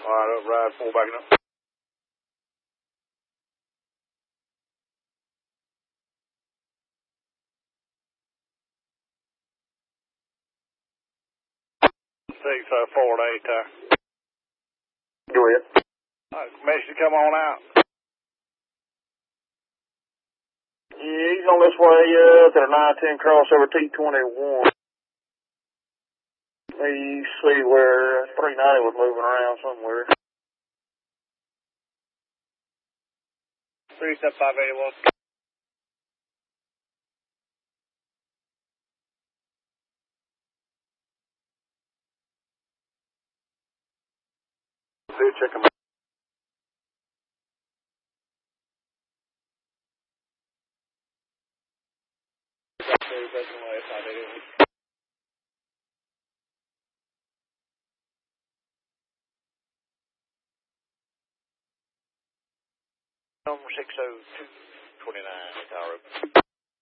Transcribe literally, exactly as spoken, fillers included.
right, up, ride, four backing up. Six, uh, forward eight, uh. Go ahead. All right, message to come on out. Yeah, he's on this way, uh, to the nine ten crossover T twenty-one. You see where three ninety was moving around somewhere. Three, step five eighty-one. See, check him out. Number six oh two twenty-nine, tower.